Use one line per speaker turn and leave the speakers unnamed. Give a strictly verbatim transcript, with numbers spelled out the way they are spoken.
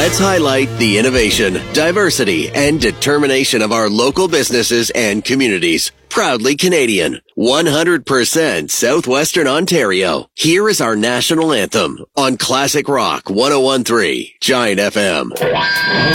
Let's highlight the innovation, diversity, and determination of our local businesses and communities. Proudly Canadian, one hundred percent Southwestern Ontario. Here is our national anthem on Classic Rock one oh one point three Giant F M.